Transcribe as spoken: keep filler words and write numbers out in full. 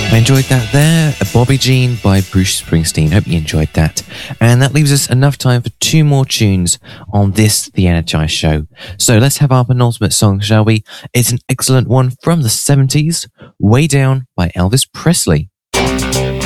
I enjoyed that there. Bobby Jean by Bruce Springsteen. Hope you enjoyed that. And that leaves us enough time for two more tunes on this The Energize Show. So let's have our penultimate song, shall we? It's an excellent one from the seventies, Way Down by Elvis Presley.